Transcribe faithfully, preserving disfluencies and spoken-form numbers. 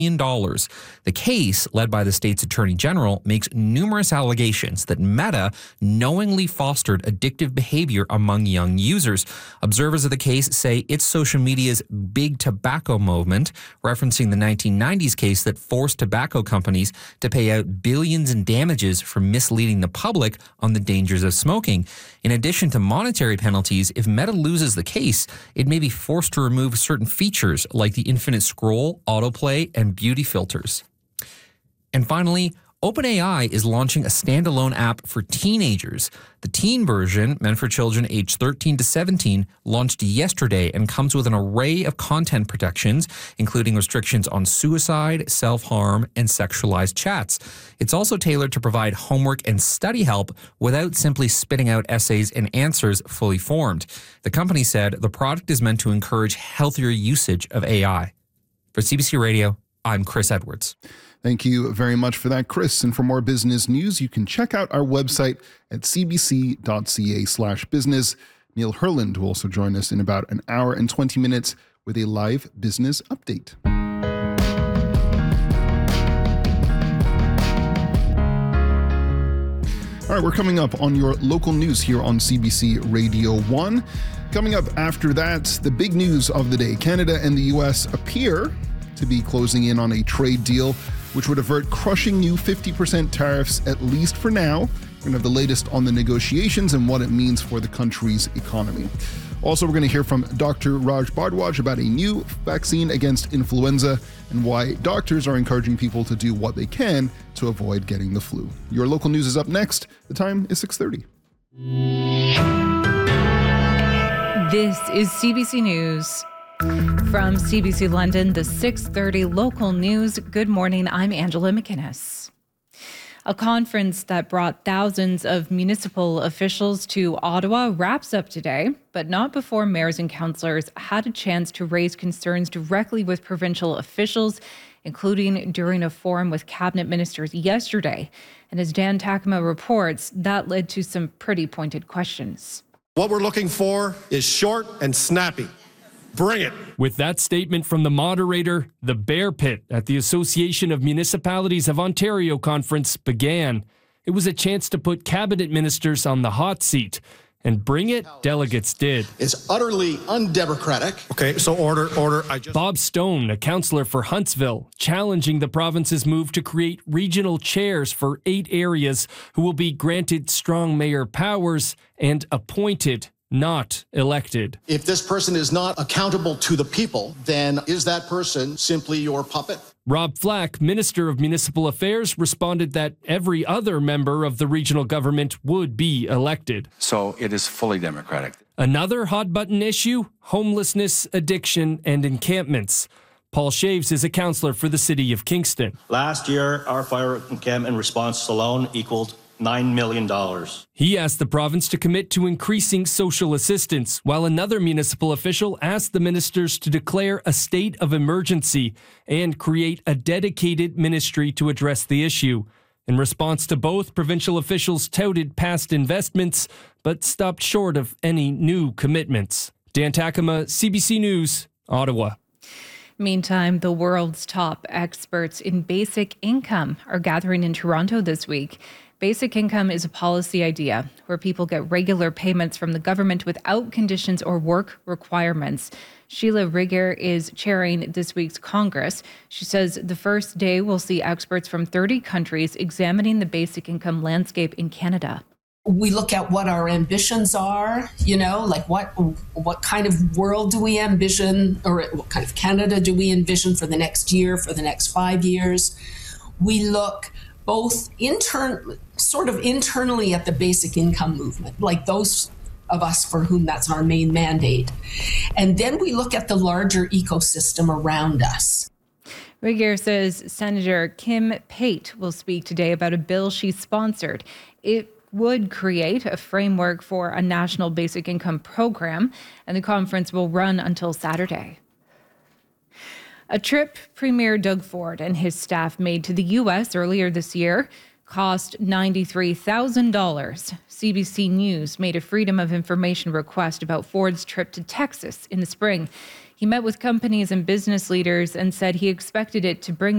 dollars. The case, led by the state's attorney general, makes numerous allegations that Meta knowingly fostered addictive behavior among young users. Observers of the case say it's social media's big tobacco movement, referencing the nineteen nineties case that forced tobacco companies to pay out billions in damages for misleading the public on the dangers of smoking. In addition to monetary penalties, if Meta loses the case, it may be forced to remove certain features like the infinite scroll, autoplay, and beauty filters. And finally, OpenAI is launching a standalone app for teenagers. The teen version, meant for children aged thirteen to seventeen, launched yesterday and comes with an array of content protections, including restrictions on suicide, self-harm, and sexualized chats. It's also tailored to provide homework and study help without simply spitting out essays and answers fully formed. The company said the product is meant to encourage healthier usage of A I. For C B C Radio, I'm Chris Edwards. Thank you very much for that, Chris. And for more business news, you can check out our website at cbc.ca slash business. Neil Herland will also join us in about an hour and twenty minutes with a live business update. All right, we're coming up on your local news here on C B C Radio one. Coming up after that, the big news of the day. Canada and the U S appear to be closing in on a trade deal which would avert crushing new fifty percent tariffs, at least for now. We're going to have the latest on the negotiations and what it means for the country's economy. Also, we're going to hear from Doctor Raj Bhardwaj about a new vaccine against influenza and why doctors are encouraging people to do what they can to avoid getting the flu. Your local news is up next. The time is six thirty. This is C B C News. From C B C London, the six thirty local news. Good morning, I'm Angela McInnes. A conference that brought thousands of municipal officials to Ottawa wraps up today, but not before mayors and councillors had a chance to raise concerns directly with provincial officials, including during a forum with cabinet ministers yesterday. And as Dan Takema reports, that led to some pretty pointed questions. What we're looking for is short and snappy. Bring it. With that statement from the moderator, the bear pit at the Association of Municipalities of Ontario conference began. It was a chance to put cabinet ministers on the hot seat. And bring it, delegates did. It's utterly undemocratic. Okay, so order, order. I just... Bob Stone, a councillor for Huntsville, challenging the province's move to create regional chairs for eight areas who will be granted strong mayor powers and appointed, not elected. If this person is not accountable to the people, then is that person simply your puppet? Rob Flack, Minister of Municipal Affairs, responded that every other member of the regional government would be elected. So it is fully democratic. Another hot-button issue, homelessness, addiction, and encampments. Paul Shaves is a councillor for the city of Kingston. Last year, our fire encampment response alone equaled nine million dollars. He asked the province to commit to increasing social assistance, while another municipal official asked the ministers to declare a state of emergency and create a dedicated ministry to address the issue. In response to both, provincial officials touted past investments, but stopped short of any new commitments. Dan Takema, C B C News, Ottawa. Meantime, the world's top experts in basic income are gathering in Toronto this week. Basic income is a policy idea where people get regular payments from the government without conditions or work requirements. Sheila Rigger is chairing this week's Congress. She says the first day will see experts from thirty countries examining the basic income landscape in Canada. We look at what our ambitions are, you know, like what what kind of world do we envision, or what kind of Canada do we envision for the next year, for the next five years. We look both intern, sort of internally at the basic income movement, like those of us for whom that's our main mandate. And then we look at the larger ecosystem around us. Rigger says Senator Kim Pate will speak today about a bill she sponsored. It would create a framework for a national basic income program, and the conference will run until Saturday. A trip Premier Doug Ford and his staff made to the U S earlier this year cost ninety-three thousand dollars. C B C News made a Freedom of Information request about Ford's trip to Texas in the spring. He met with companies and business leaders and said he expected it to bring